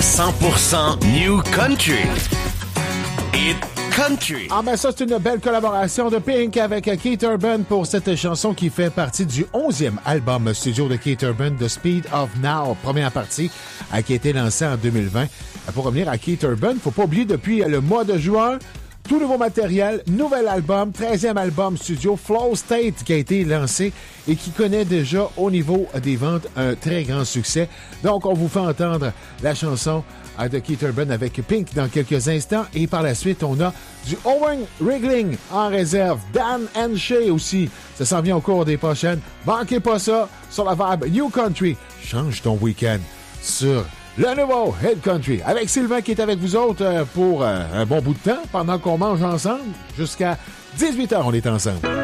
100% New Country. Hit Country. Ah ben ça, c'est une belle collaboration de Pink avec Keith Urban pour cette chanson qui fait partie du 11e album studio de Keith Urban, The Speed of Now, première partie, qui a été lancée en 2020. Pour revenir à Keith Urban, il ne faut pas oublier depuis le mois de juin, tout nouveau matériel, nouvel album, 13e album studio, Flow State, qui a été lancé et qui connaît déjà au niveau des ventes un très grand succès. Donc, on vous fait entendre la chanson de Keith Urban avec Pink dans quelques instants. Et par la suite, on a du Owen Wriggling en réserve. Dan and Shay aussi. Ça s'en vient au cours des prochaines. Manquez pas ça sur la vibe New Country. Change ton week-end sur le nouveau Hit Country. Avec Sylvain qui est avec vous autres pour un bon bout de temps pendant qu'on mange ensemble. Jusqu'à 18h, on est ensemble.